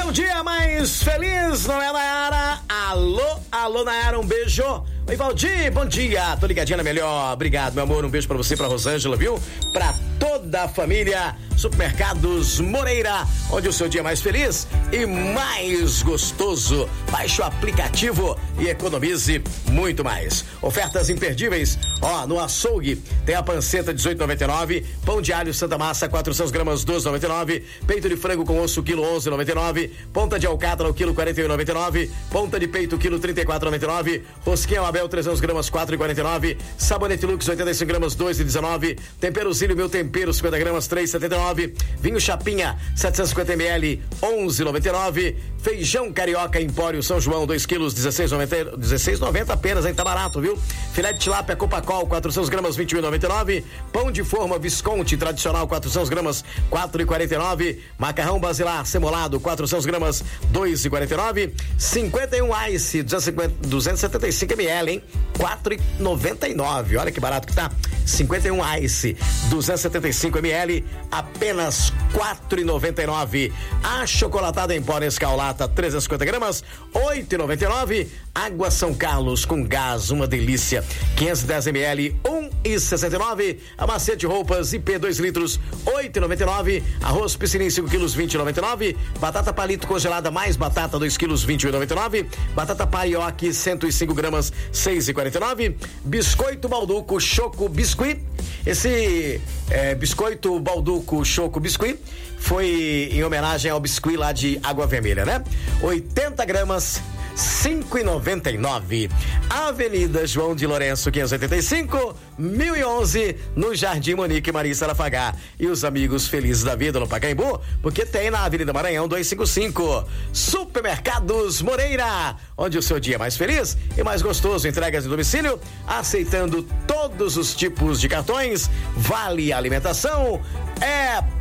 um dia mais feliz, não é, Nayara? Alô, Nayara, um beijo. Oi, Valdir, bom dia. Tô ligadinha na melhor. Obrigado, meu amor. Um beijo pra você, pra Rosângela, viu? Pra toda a família. Supermercados Moreira, onde o seu dia é mais feliz e mais gostoso. Baixe o aplicativo e economize muito mais. Ofertas imperdíveis. No açougue tem a panceta 18,99, pão de alho Santa Massa 400 gramas 12,99, peito de frango com osso quilo 11,99, ponta de alcatra o quilo 41,99, ponta de peito quilo 34,99, rosquinha Abel 300 gramas 4,49, sabonete Lux 85 gramas 2,19, tempero Zílio Meu Tempero 50 gramas 3,79, vinho Chapinha 750 ml 11,99, feijão Carioca Empório São João 2 quilos 16,90 apenas, hein? Tá barato, viu? Filé de tilápia Copacol 400 gramas 21,99, pão de forma Visconti tradicional 400 gramas 4,49, macarrão Basilar semolado 400 gramas 2,49, 51 Ice 275 ml, hein? 4,99. Olha que barato que tá. 51 Ice 275 ml, apenas 4,99. A chocolatada em pó Nescau Lata 350 gramas 8,99. Água São Carlos com gás, uma delícia, 510 ml 1,69. A Macete Roupas IP 2 litros 8,99. Arroz Piscinim 5 quilos 20,99. Batata Palito congelada mais batata 2 quilos 21,99. Batata Parioque 105 gramas 6,49. Biscoito Balduco Choco Biscuit. Esse biscoito Balduco Choco Biscuit foi em homenagem ao biscuit lá de Água Vermelha, né? 80 gramas 5,99. Avenida João de Lourenço 585, 1011, no Jardim Monique Maria Sarafagá. E os amigos felizes da vida no Pacaembu, porque tem na Avenida Maranhão 255. Supermercados Moreira, onde o seu dia é mais feliz e mais gostoso. Entregas em domicílio, aceitando todos os tipos de cartões. Vale alimentação. É